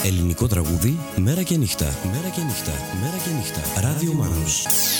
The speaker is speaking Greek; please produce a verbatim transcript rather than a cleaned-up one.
Ελληνικό τραγούδι, μέρα και νύχτα. Μέρα και νύχτα. Μέρα και νύχτα. Ράδιο Μάνος.